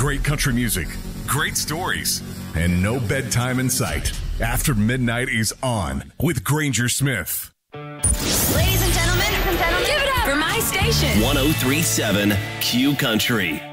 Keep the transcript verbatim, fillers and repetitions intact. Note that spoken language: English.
Great country music, great stories, and no bedtime in sight. After Midnight is on with Granger Smith. Ladies and gentlemen, give it up for my station. one oh three point seven Q Country.